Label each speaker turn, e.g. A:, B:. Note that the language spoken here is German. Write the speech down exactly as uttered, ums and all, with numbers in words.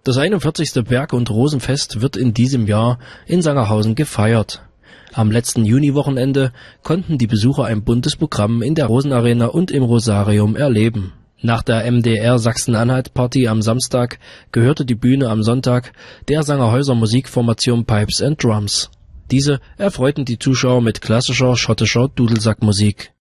A: Das einundvierzigste Berg- und Rosenfest wird in diesem Jahr in Sangerhausen gefeiert. Am letzten Juniwochenende konnten die Besucher ein buntes Programm in der Rosenarena und im Rosarium erleben. Nach der M D R Sachsen-Anhalt-Party am Samstag gehörte die Bühne am Sonntag der Sangerhäuser Musikformation Pipes and Drums. Diese erfreuten die Zuschauer mit klassischer schottischer Dudelsackmusik.